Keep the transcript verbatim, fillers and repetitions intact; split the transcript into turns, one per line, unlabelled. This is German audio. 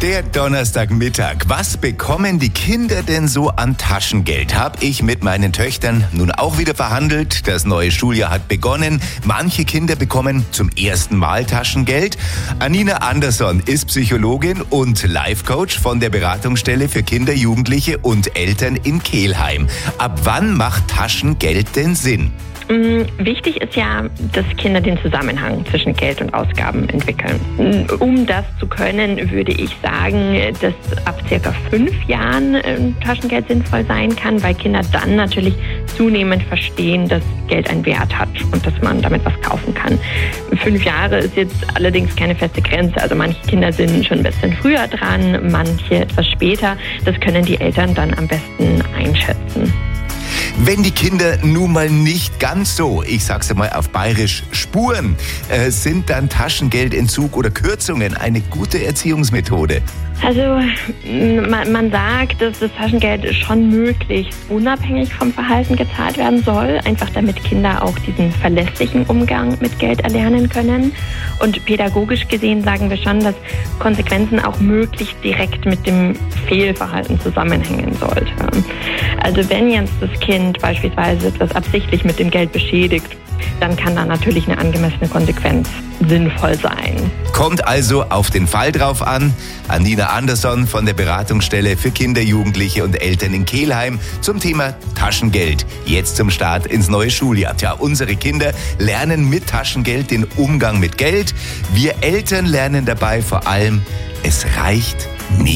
Der Donnerstagmittag. Was bekommen die Kinder denn so an Taschengeld? Hab ich mit meinen Töchtern nun auch wieder verhandelt. Das neue Schuljahr hat begonnen. Manche Kinder bekommen zum ersten Mal Taschengeld. Anina Andersson ist Psychologin und Life-Coach von der Beratungsstelle für Kinder, Jugendliche und Eltern in Kelheim. Ab wann macht Taschengeld denn Sinn?
Wichtig ist ja, dass Kinder den Zusammenhang zwischen Geld und Ausgaben entwickeln. Um das zu können, würde ich sagen, dass ab circa fünf Jahren Taschengeld sinnvoll sein kann, weil Kinder dann natürlich zunehmend verstehen, dass Geld einen Wert hat und dass man damit was kaufen kann. Fünf Jahre ist jetzt allerdings keine feste Grenze. Also manche Kinder sind schon ein bisschen früher dran, manche etwas später. Das können die Eltern dann am besten einschätzen.
Wenn die Kinder nun mal nicht ganz so, ich sag's mal auf Bayerisch, spuren, äh, sind dann Taschengeldentzug oder Kürzungen eine gute Erziehungsmethode?
Also man, man sagt, dass das Taschengeld schon möglichst unabhängig vom Verhalten gezahlt werden soll, einfach damit Kinder auch diesen verlässlichen Umgang mit Geld erlernen können. Und pädagogisch gesehen sagen wir schon, dass Konsequenzen auch möglichst direkt mit dem Fehlverhalten zusammenhängen sollten. Also wenn jetzt das Kind beispielsweise etwas absichtlich mit dem Geld beschädigt, dann kann da natürlich eine angemessene Konsequenz sinnvoll sein.
Kommt also auf den Fall drauf an. Anina Andersson von der Beratungsstelle für Kinder, Jugendliche und Eltern in Kelheim zum Thema Taschengeld. Jetzt zum Start ins neue Schuljahr. Tja, unsere Kinder lernen mit Taschengeld den Umgang mit Geld. Wir Eltern lernen dabei vor allem, es reicht nie.